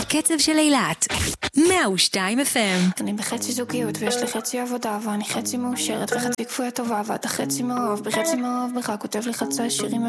הקצב של אילת, 102 FM. אני בחצי זוגיות ויש לי חצי עבודה, ואני חצי מאושרת וחצי כפויה טובה, ואתה חצי מאוהב בחצי מאוהב בך, כותב לי חצי שירים